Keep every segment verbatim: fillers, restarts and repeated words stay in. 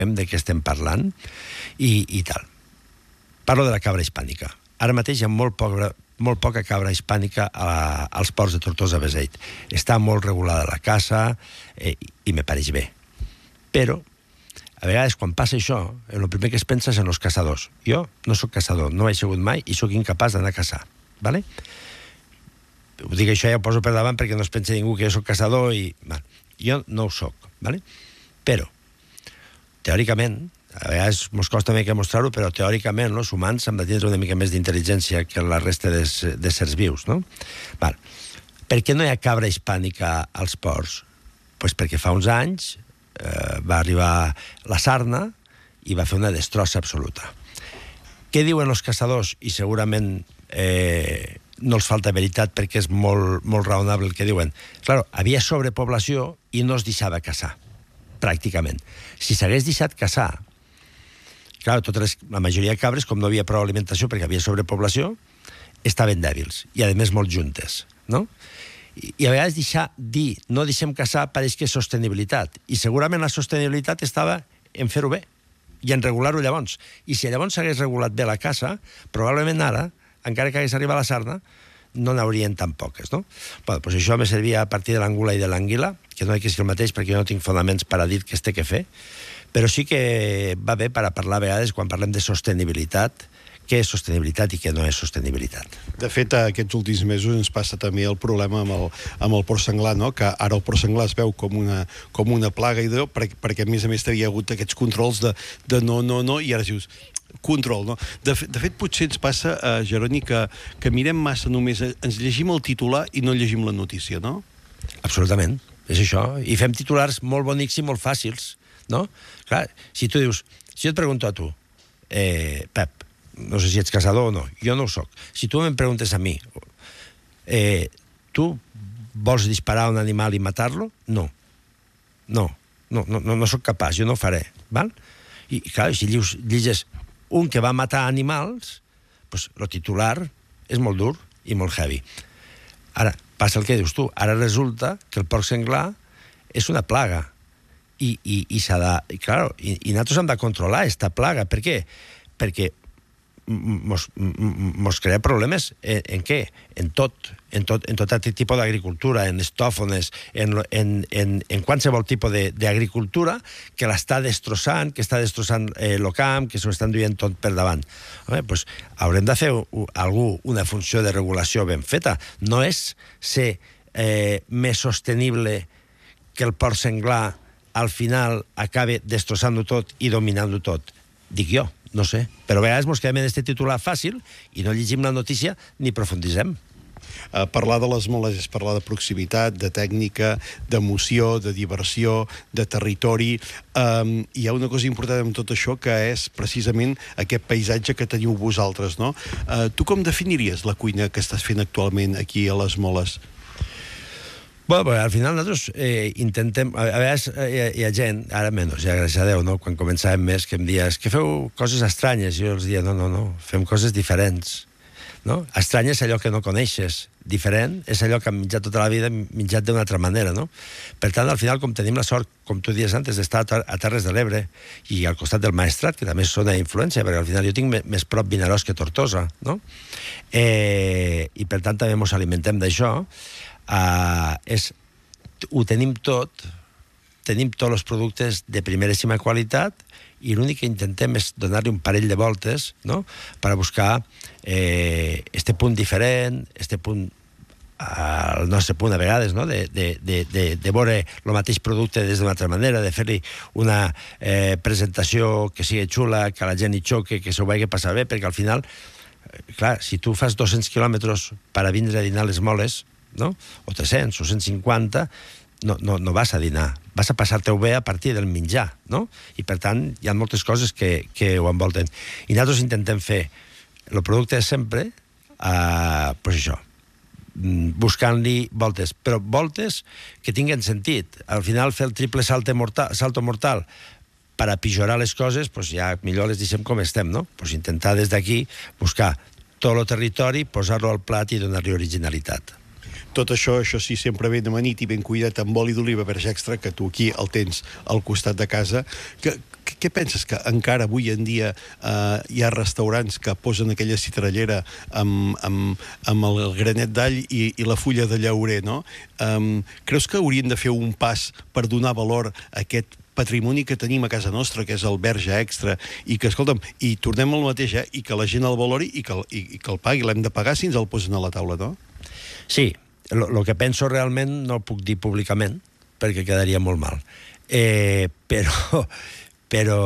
de què estem parlant i, i tal. Parlo de la cabra hispànica. Ara mateix hi ha molt poca, molt poca cabra hispànica a, als ports de Tortosa Beseit. Està molt regulada la caça eh, i me pareix bé. Però, a vegades, quan passa això, el primer que es pensa és en els caçadors. Jo no sóc caçador, no he sigut mai i sóc incapaç d'anar a caçar. Vale? Ho dic això, ja ho poso per davant perquè no es pensi ningú que jo sóc caçador i... Val. Jo no ho soc, vale? Però, teòricament, a vegades ens costa una mica mostrar-ho, però teòricament els humans hem de tindre una mica més d'intel·ligència que la resta de, de sers vius, no? Val. Per què no hi ha cabra hispànica als ports? Pues perquè fa uns anys eh, va arribar la sarna i va fer una destrossa absoluta. Què diuen els caçadors? I segurament eh, no els falta veritat perquè és molt, molt raonable el que diuen. Claro, havia sobrepoblació i no es deixava caçar, pràcticament. Si s'hagués deixat caçar, clar, totes les, la majoria de cabres, com no havia prou alimentació perquè havia sobrepoblació, estaven dèbils i, a més, molt juntes, no? I, i a vegades deixar, dir no deixem caçar pareix que és sostenibilitat. I segurament la sostenibilitat estava en fer-ho bé i en regular-ho llavors. I si llavors s'hagués regulat bé la caça, probablement ara, encara que hagués arribat la sarna, no n'haurien tan poques, no? Bueno, doncs això me servia a partir de l'angula i de l'anguila, que no hi que ser el mateix perquè jo no tinc fonaments per a dir què es té que fer, però sí que va bé per a parlar a vegades, quan parlem de sostenibilitat, què és sostenibilitat i què no és sostenibilitat. De fet, aquests últims mesos ens passa també el problema amb el, amb el porc senglar, no? Que ara el porc senglar es veu com una, com una plaga i de, perquè, perquè, a més a més, hi ha hagut aquests controls de, de no, no, no, i ara dius control, no? De, de fet, potser ens passa, eh, Jeroni, que, que mirem massa només, ens llegim el titular i no llegim la notícia, no? Absolutament, és això. I fem titulars molt bonics i molt fàcils, no? Clar, si tu dius, si jo et pregunto a tu, eh, Pep, no sé si ets caçador o no, jo no ho soc. Si tu em preguntes a mi, eh, tu vols disparar a un animal i matar-lo? No. No, no, no, no sóc capaç, jo no ho faré, val? I, clar, si lliges un que va matar animals, doncs el titular és molt dur i molt heavy. Ara, passa el que dius tu, ara resulta que el porc senglar és una plaga i, i, i s'ha de... I, clar, i, i nosaltres hem de controlar aquesta plaga. Per què? Perquè mos, mos crea problemes en, en què? En tot, en tot, en tot aquest tipus d'agricultura, en estòfones, en, en, en, en qualsevol tipus d'agricultura que l'està destrossant, que està destrossant eh, el camp, que s'ho estan duent tot per davant. Home, pues, haurem de fer algú una funció de regulació ben feta. No és ser eh, més sostenible que el porc senglar al final acabe destrossant-ho tot i dominant-ho tot. Dic jo, no sé. Però a vegades ens quedem en aquest titular fàcil i no llegim la notícia ni profundisem. Uh, parlar de les moles és parlar de proximitat, de tècnica, d'emoció, de diversió, de territori. Um, hi ha una cosa important en tot això que és precisament aquest paisatge que teniu vosaltres, no? Uh, tu com definiries la cuina que estàs fent actualment aquí a les moles? Bueno, pues, al final nosaltres eh, intentem... A vegades eh, hi, ha, hi ha gent, ara menys, ja gràcies a Déu, no? Quan començàvem més, que em dia, és que feu coses estranyes. I jo els dia, no, no, no, fem coses diferents. No? Estrany és allò que no coneixes. Diferent és allò que hem menjat tota la vida, menjat d'una altra manera, no? Per tant, al final, com tenim la sort, com tu dies antes, d'estar a Terres de l'Ebre i al costat del Maestrat, que també és zona d'influència, perquè al final jo tinc més prop Vinaròs que Tortosa, no? Eh, I per tant també ens alimentem d'això. Uh, és, ho tenim tot, tenim tots els productes de primeríssima qualitat i l'únic que intentem és donar-li un parell de voltes, no?, per a buscar eh, este punt diferent, este punt, el nostre punt a vegades, no?, de, de, de, de, de veure el mateix producte des d'una altra manera, de fer-li una eh, presentació que sigui xula, que la gent hi xoque, que s'ho vagi passar bé, perquè al final, clar, si tu fas dos-cents quilòmetres per a vindre a dinar les moles, no?, o tres-cents o cent cinquanta, no, no, no vas a dinar, vas a passar-te-ho bé a partir del menjar, no? I per tant hi ha moltes coses que, que ho envolten. I nosaltres intentem fer el producte de sempre, eh, pues això, buscant-li voltes, però voltes que tinguen sentit. Al final fer el triple salto mortal, salto mortal per a pijorar les coses, pues ja millor les deixem com estem, no? Pues intentar des d'aquí buscar tot el territori, posar-lo al plat i donar-li originalitat. Tot això, això sí, sempre ben amanit i ben cuidat amb oli d'oliva verge extra, que tu aquí el tens al costat de casa. Que, que, què penses? Que encara avui en dia eh, hi ha restaurants que posen aquella citrallera amb, amb, amb el granet d'all i, i la fulla de llaurer, no? Um, creus que haurien de fer un pas per donar valor a aquest patrimoni que tenim a casa nostra, que és el verge extra, i que, escolta'm, i tornem al mateix, eh? I que la gent el valori i que el, i, i que el pagui, l'hem de pagar si ens el posen a la taula, no? Sí, el que penso realment no el puc dir públicament, perquè quedaria molt mal. Eh, però però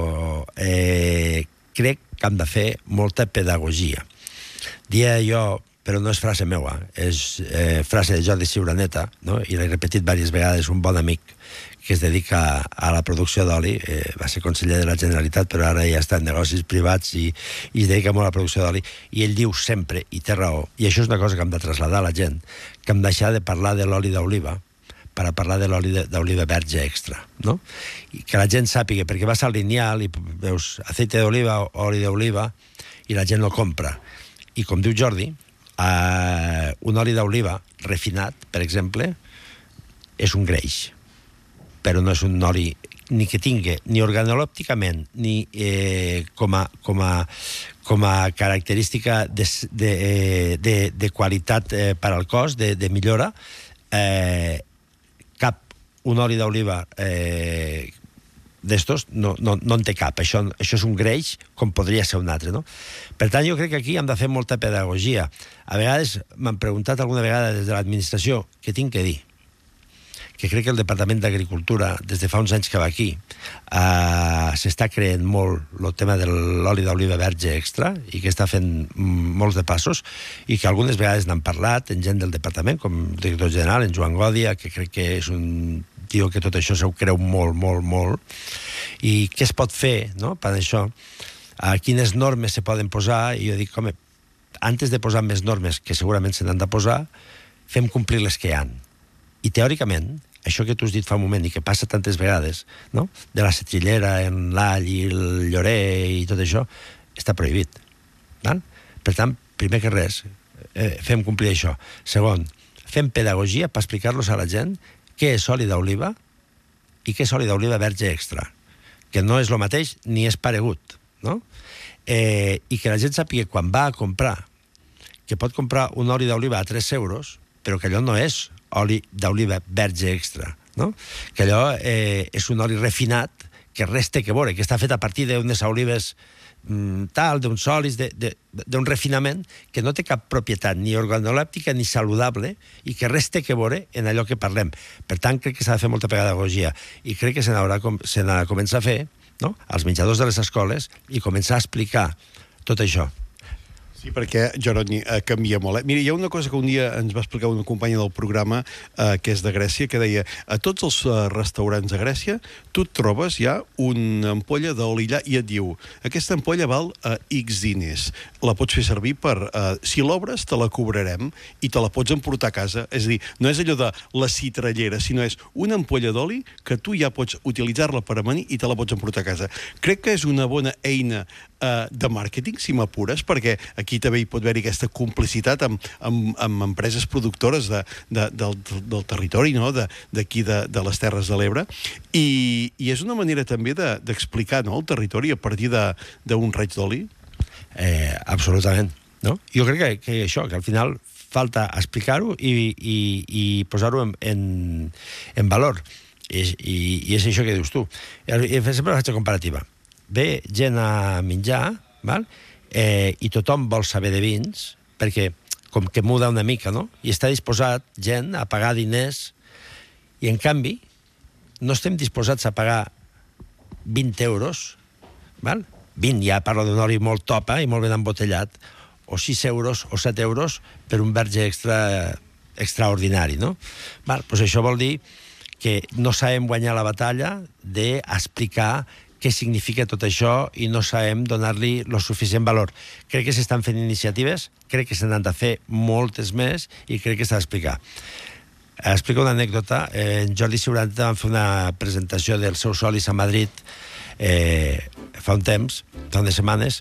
eh, crec que hem de fer molta pedagogia. Dia jo, però no és frase meua, és eh, frase de Jordi Ciuraneta, no? I l'he repetit diverses vegades, un bon amic que es dedica a la producció d'oli, eh, va ser conseller de la Generalitat, però ara ja està en negocis privats i, i es dedica molt a la producció d'oli, i ell diu sempre, i té raó, i això és una cosa que hem de traslladar a la gent, que hem de deixar de parlar de l'oli d'oliva per a parlar de l'oli d'oliva verge extra, no? I que la gent sàpiga, perquè vas al lineal i veus aceite d'oliva, oli d'oliva, i la gent no compra. I com diu Jordi, eh, un oli d'oliva refinat, per exemple, és un greix, però no és un oli ni que tingui, ni organolèpticament, ni eh, com, a, com, a, com a característica de, de, de, de qualitat eh, per al cos, de, de millora, eh, cap un oli d'oliva eh, d'estos no, no, no en té cap. Això, això és un greix com podria ser un altre, no? Per tant, jo crec que aquí hem de fer molta pedagogia. A vegades m'han preguntat alguna vegada des de l'administració què tinc que dir, que crec que el Departament d'Agricultura, des de fa uns anys que va aquí, eh, s'està creent molt el tema de l'oli d'oliva verge extra i que està fent molts de passos i que algunes vegades n'han parlat en gent del departament, com el director general, en Joan Gòdia, que crec que és un tio que tot això s'ho creu molt, molt, molt. I què es pot fer, no?, per això? A quines normes se poden posar? I jo dic, home, antes de posar més normes, que segurament se n'han de posar, fem complir les que hi ha. I teòricament, això que tu has dit fa un moment i que passa tantes vegades, no?, de la setrillera en l'all i el llorer i tot això, està prohibit. Val? Per tant, primer que res, eh, fem complir això. Segon, fem pedagogia per explicar-los a la gent què és oli d'oliva i què és oli d'oliva verge extra, que no és el mateix ni és paregut, no? Eh, I que la gent sàpiga quan va a comprar que pot comprar un oli d'oliva a tres euros, però que allò no és oli d'oliva verge extra, no? Que allò eh, és un oli refinat que res té que veure, que està fet a partir d'unes olives mm, tal, d'uns olis, d'un refinament que no té cap propietat ni organolèptica ni saludable i que res té que veure en allò que parlem. Per tant, crec que s'ha de fer molta pedagogia i crec que se n'haurà se n'ha de començar a fer, no?, als menjadors de les escoles i començar a explicar tot això. Sí, perquè, Jeroni, eh, canvia molt. Eh? Mira, hi ha una cosa que un dia ens va explicar una companya del programa, eh, que és de Grècia, que deia, a tots els eh, restaurants de Grècia, tu et trobes ja una ampolla d'oli lla i et diu, aquesta ampolla val eh, X diners, la pots fer servir per, eh, si l'obres te la cobrarem i te la pots emportar a casa. És a dir, no és allò de la citrallera, sinó és una ampolla d'oli que tu ja pots utilitzar-la per amanir i te la pots emportar a casa. Crec que és una bona eina eh, de màrqueting, si m'apures, perquè aquí també hi pot haver aquesta complicitat amb, amb, amb empreses productores de, de, del, del territori, no?, d'aquí de, de, de les Terres de l'Ebre, i, i és una manera també d'explicar, no?, el territori a partir d'un raig d'oli. Eh, absolutament, no? Jo crec que, que això, que al final falta explicar-ho i, i, i posar-ho en, en, en valor. I, i, I és això que dius tu. I sempre faig la comparativa. Ve gent a menjar, val?, Eh, i tothom vol saber de vins, perquè com que muda una mica, no?, i està disposat gent a pagar diners, i en canvi no estem disposats a pagar vint euros, val? vint, ja parlo d'un oli molt top, eh, i molt ben embotellat, o sis euros o set euros per un verge extra extraordinari, no? Val? Pues això vol dir que no sabem guanyar la batalla d'explicar què significa tot això i no sabem donar-li el suficient valor. Crec que s'estan fent iniciatives, crec que se n'han de fer moltes més i crec que s'ha d'explicar. Explico una anècdota. En Jordi Ciuraneta va fer una presentació dels seus olis a Madrid eh, fa un temps, fa unes setmanes,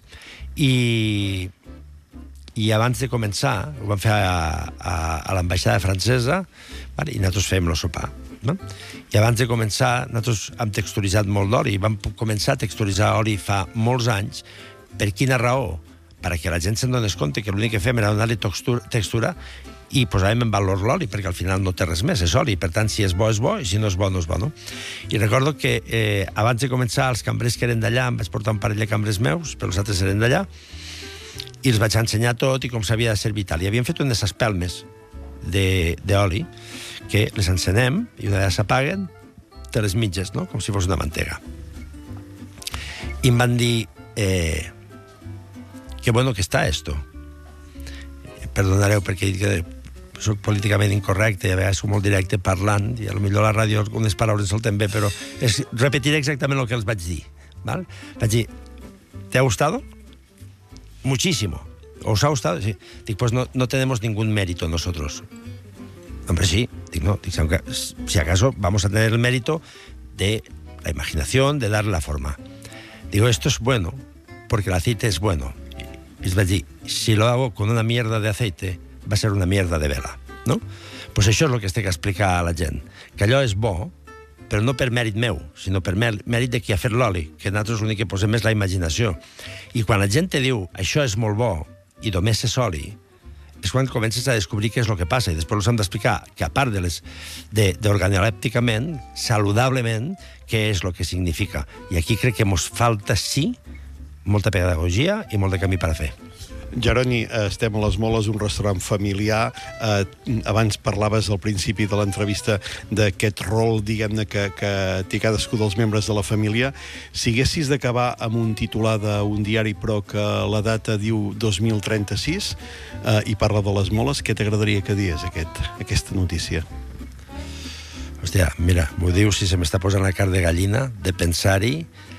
i, i abans de començar, ho vam fer a, a, a l'ambaixada francesa, i nosaltres fèiem el sopar. No? I abans de començar, nosaltres hem texturitzat molt d'oli, i vam començar a texturitzar oli fa molts anys. Per quina raó? Perquè la gent se'n donés compte que l'únic que fem era donar-li textura i posàvem en valor l'oli, perquè al final no té res més, és oli. Per tant, si és bo, és bo, i si no és bo, no és bo. No? I recordo que eh, abans de començar, els cambrers que eren d'allà, em vaig portar un parell de cambrers meus, però els altres eren d'allà, i els vaig ensenyar tot i com s'havia de servir tal. I havien fet unes espelmes d'oli que les encenem i una vegada s'apaguen, te les mitges, no? Com si fos una mantega. I em van dir... Eh, que bueno que està esto. Perdonareu perquè he dit que soc políticament incorrecte i a vegades soc molt directe parlant i a lo millor a la ràdio algunes paraules solten bé, però és, repetiré exactament el que els vaig dir. ¿Vale? Vaig dir, ¿te ha gustado? Muchísimo. ¿Os ha gustado? Sí. Dic, pues no, no tenemos ningún mérito nosotros. Hombre, sí. Dic, no. Dic, si acaso vamos a tener el mérito de la imaginación, de darle la forma. Digo, esto es bueno porque el aceite es bueno. Y les vaig dir, si lo hago con una mierda de aceite, va a ser una mierda de vela, no? Pues això és el que es té que explicar a la gent, que allò és bo, però no per mèrit meu, sinó per mèrit de qui ha fet l'oli, que nosaltres l'únic que posem és la imaginació. I quan la gent te diu, això és molt bo, i només és oli, és quan comences a descobrir què és el que passa, i després us hem d'explicar que a part de les d'organolèpticament, saludablement, què és el que significa. I aquí crec que ens falta, sí, molta pedagogia i molt de camí per a fer. Jeroni, estem a Les Moles, un restaurant familiar. Eh, abans parlaves al principi de l'entrevista d'aquest rol, diguem-ne, que, que té cadascú dels membres de la família. Si haguessis d'acabar amb un titular d'un diari, però que la data diu dos mil trenta-sis, eh, i parla de Les Moles, què t'agradaria que dies aquest, aquesta notícia? Hòstia, mira, m'ho dius si se m'està posant la carn de gallina de pensar-hi,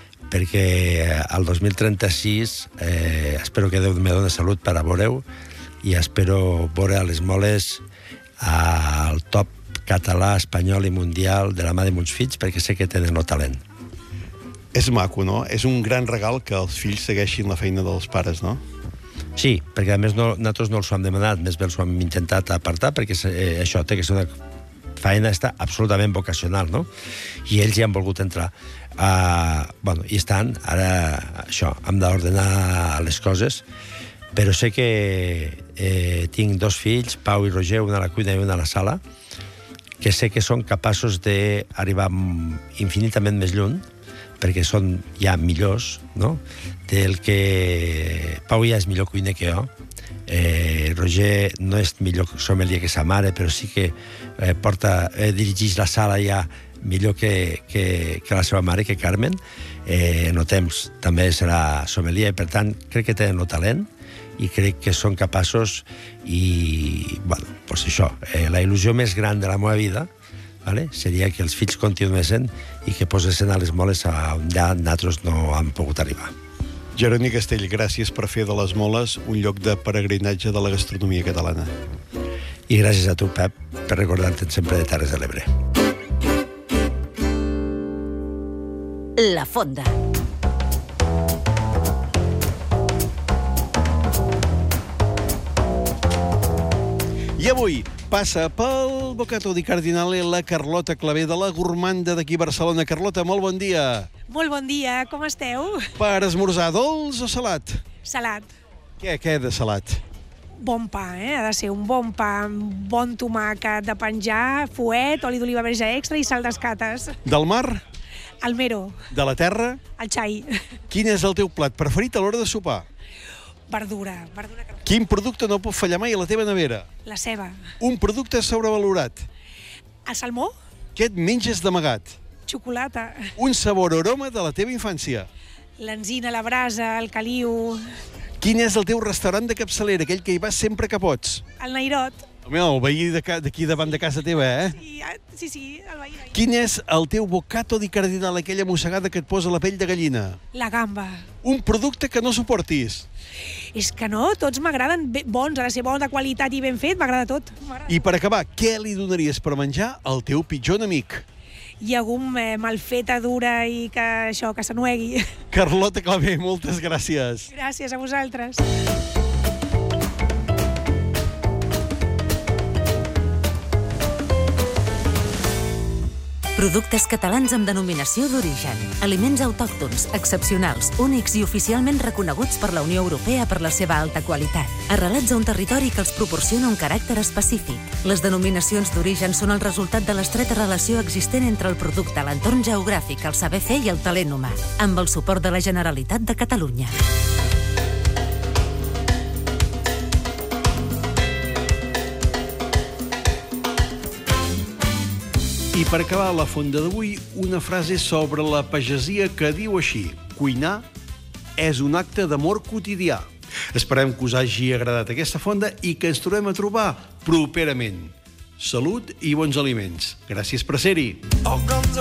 perquè al dos mil trenta-sis eh, espero que Déu me doni salut per a veure-ho i espero veure a Les Moles al top català, espanyol i mundial de la mà de meus fills, perquè sé que tenen el talent. És maco, no? És un gran regal que els fills segueixin la feina dels pares, no? Sí, perquè a més no, nosaltres no els ho hem demanat, més bé els ho hem intentat apartar, perquè eh, això té que ser una feina està absolutament vocacional, no? I ells hi han volgut entrar. Uh, bueno, i estan, ara, això, hem d'ordenar les coses, però sé que eh, tinc dos fills, Pau i Roger, una a la cuina i una a la sala, que sé que són capaços d'arribar infinitament més lluny, perquè són ja millors, no? Del que... Pau ja és millor cuiner que jo, Eh, Roger no és millor sommelier que sa mare, però sí que eh, porta, eh, dirigeix la sala ja millor que, que, que la seva mare, que Carmen. Eh, en el temps també serà sommelier, per tant, crec que tenen el talent i crec que són capaços i, bueno, doncs això, eh, la il·lusió més gran de la meva vida, vale, seria que els fills continuessin i que posessin a Les Moles on ja nosaltres no hem pogut arribar. Jeroni Castell, gràcies per fer de Les Moles un lloc de peregrinatge de la gastronomia catalana. I gràcies a tu, Pep, per recordar-te'n sempre de Terres de l'Ebre. La Fonda. I avui passa pel Bocato di Cardinale la Carlota Clavé de la Gourmanda d'aquí a Barcelona. Carlota, molt bon dia. Molt bon dia, com esteu? Per esmorzar, dolç o salat? Salat. Què, què de salat? Bon pa, eh? Ha de ser un bon pa, amb bon tomàquet de penjar, fuet, oli d'oliva verge extra i sal d'escates. Del mar? El mero. De la terra? El xai. Quin és el teu plat preferit a l'hora de sopar? Verdura. Verdura que... Quin producte no pot fallar mai a la teva nevera? La ceba. Un producte sobrevalorat? El salmó? Què et menges d'amagat? Xocolata. Un sabor o aroma de la teva infància? L'enzina, la brasa, el caliu... Quin és el teu restaurant de capçalera, aquell que hi vas sempre que pots? El Nairot. Home, el veí d'aquí davant de casa teva, eh? Sí, sí, sí, el veí. veí. Quin és el teu bocato di cardinal, aquella mossegada que et posa la pell de gallina? La gamba. Un producte que no suportis? És que no, tots m'agraden bons, ha de ser bon, de qualitat i ben fet, m'agrada tot. I per acabar, què li donaries per menjar al teu pitjor enemic? Llegum eh, mal feta, dura i que això, que s'anuegui. Carlota Clavé, moltes gràcies. Gràcies a vosaltres. Productes catalans amb denominació d'origen. Aliments autòctons, excepcionals, únics i oficialment reconeguts per la Unió Europea per la seva alta qualitat. Arrelats a un territori que els proporciona un caràcter específic. Les denominacions d'origen són el resultat de l'estreta relació existent entre el producte, l'entorn geogràfic, el saber fer i el talent humà, amb el suport de la Generalitat de Catalunya. I per acabar la fonda d'avui, una frase sobre la pagesia que diu així: cuinar és un acte d'amor quotidià. Esperem que us hagi agradat aquesta fonda i que ens tornem a trobar properament. Salut i bons aliments. Gràcies per ser-hi.